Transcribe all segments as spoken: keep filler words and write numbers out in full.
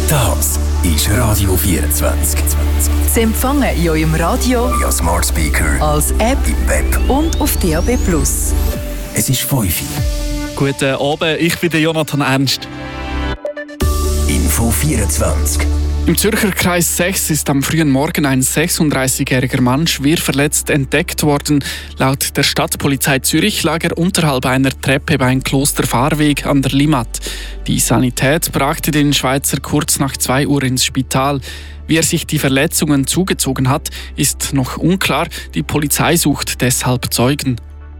Das ist Radio vierundzwanzig. Sie empfangen in eurem Radio, via Smart Speaker, als App im Web und auf D A B plus. Es ist fünf Uhr. Guten Abend, ich bin der Jonathan Ernst. Info vierundzwanzig. Im Zürcher Kreis sechs ist am frühen Morgen ein sechsunddreißigjähriger Mann schwer verletzt entdeckt worden. Laut der Stadtpolizei Zürich lag er unterhalb einer Treppe beim Klosterfahrweg an der Limmat. Die Sanität brachte den Schweizer kurz nach zwei Uhr ins Spital. Wie er sich die Verletzungen zugezogen hat, ist noch unklar. Die Polizei sucht deshalb Zeugen.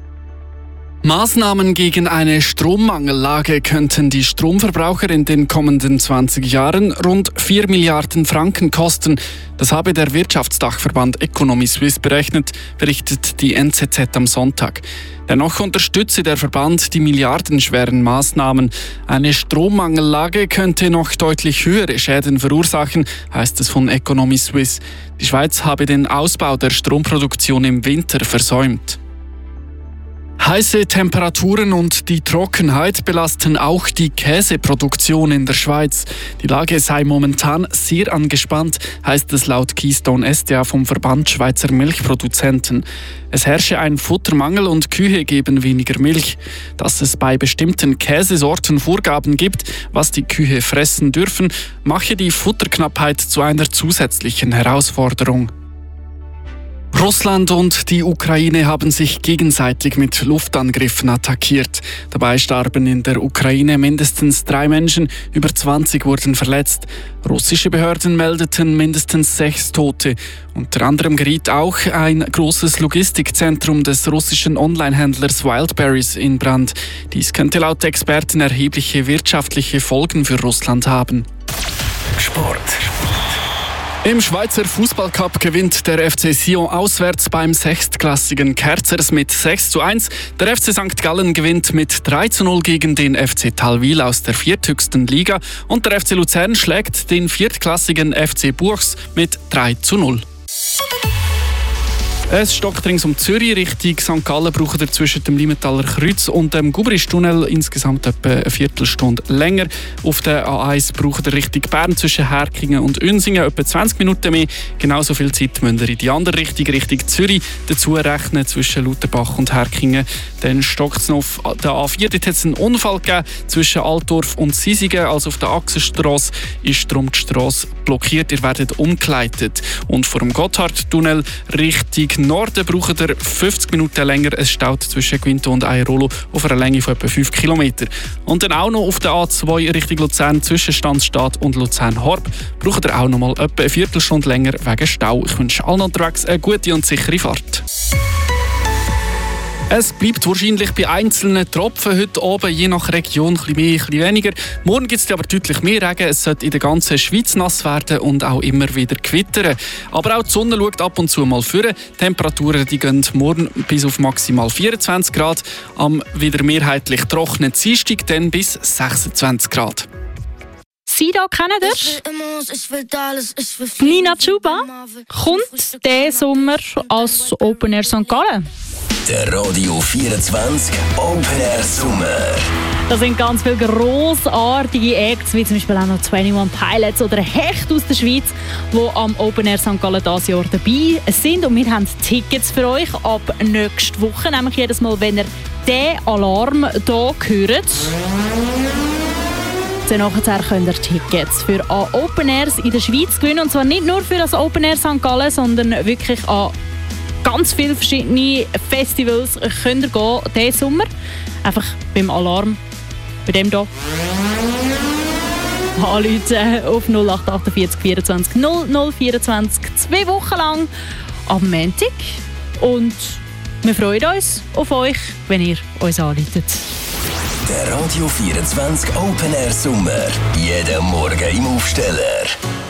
Maßnahmen gegen eine Strommangellage könnten die Stromverbraucher in den kommenden zwanzig Jahren rund vier Milliarden Franken kosten. Das habe der Wirtschaftsdachverband Economy Suisse berechnet, berichtet die N Z Z am Sonntag. Dennoch unterstütze der Verband die milliardenschweren Maßnahmen. Eine Strommangellage könnte noch deutlich höhere Schäden verursachen, heißt es von Economy Suisse. Die Schweiz habe den Ausbau der Stromproduktion im Winter versäumt. Heiße Temperaturen und die Trockenheit belasten auch die Käseproduktion in der Schweiz. Die Lage sei momentan sehr angespannt, heißt es laut Keystone S D A vom Verband Schweizer Milchproduzenten. Es herrsche ein Futtermangel und Kühe geben weniger Milch. Dass es bei bestimmten Käsesorten Vorgaben gibt, was die Kühe fressen dürfen, mache die Futterknappheit zu einer zusätzlichen Herausforderung. Russland und die Ukraine haben sich gegenseitig mit Luftangriffen attackiert. Dabei starben in der Ukraine mindestens drei Menschen, über zwanzig wurden verletzt. Russische Behörden meldeten mindestens sechs Tote. Unter anderem geriet auch ein großes Logistikzentrum des russischen Onlinehändlers Wildberries in Brand. Dies könnte laut Experten erhebliche wirtschaftliche Folgen für Russland haben. Sport. Im Schweizer Fußballcup gewinnt der F C Sion auswärts beim sechstklassigen Kerzers mit sechs zu eins. Der F C Sankt Gallen gewinnt mit drei zu null gegen den F C Talwil aus der vierthöchsten Liga und der F C Luzern schlägt den viertklassigen F C Buchs mit drei zu null. Es stockt rings um Zürich. Richtung Sankt Gallen braucht er zwischen dem Limentaler Kreuz und dem Gubristunnel insgesamt etwa eine Viertelstunde länger. Auf der A eins braucht er Richtung Bern zwischen Herkingen und Unsingen etwa zwanzig Minuten mehr. Genauso viel Zeit müsst ihr in die andere Richtung, Richtung Zürich, dazu rechnen zwischen Lauterbach und Herkingen. Dann stockt es noch auf der A vier. Dort hat es einen Unfall gegeben zwischen Altdorf und Sisigen. Also auf der Achsenstrasse ist darum die Strasse blockiert. Ihr werdet umgeleitet. Und vor dem Gotthardtunnel Richtung Norden braucht er fünfzig Minuten länger. Es staut zwischen Quinto und Airolo auf einer Länge von etwa fünf Kilometern. Und dann auch noch auf der A zwei Richtung Luzern zwischen Stanzstadt und Luzern-Horb braucht er auch noch mal etwa eine Viertelstunde länger wegen Stau. Ich wünsche allen unterwegs eine gute und sichere Fahrt. Es bleibt wahrscheinlich bei einzelnen Tropfen heute oben, je nach Region ein bisschen mehr, ein bisschen weniger. Morgen gibt es aber deutlich mehr Regen. Es sollte in der ganzen Schweiz nass werden und auch immer wieder gewittern. Aber auch die Sonne schaut ab und zu mal vor. Die Temperaturen die gehen morgen bis auf maximal vierundzwanzig Grad. Am wieder mehrheitlich trockenen Dienstag dann bis sechsundzwanzig Grad. Sido, kennt ihr? Nina Chuba kommt diesen Sommer als Open Air Sankt Gallen. Der Radio vierundzwanzig Open Air Sommer. Da sind ganz viele grossartige Acts, wie zum Beispiel auch noch einundzwanzig Pilots oder Hecht aus der Schweiz, die am Open Air Sankt Gallen dieses Jahr dabei sind. Und wir haben Tickets für euch ab nächste Woche, nämlich jedes Mal, wenn ihr diesen Alarm hier hört. Dann nachher könnt ihr Tickets für an Open Airs in der Schweiz gewinnen. Und zwar nicht nur für das Open Air Sankt Gallen, sondern wirklich an ganz viele verschiedene Festivals könnt ihr gehen diesen Sommer. Einfach beim Alarm, bei dem hier. Anrufen auf null acht achtundvierzig vierundzwanzig null null vierundzwanzig. Zwei Wochen lang am Montag. Und wir freuen uns auf euch, wenn ihr uns anruft. Der Radio vierundzwanzig Open Air Sommer. Jeden Morgen im Aufsteller.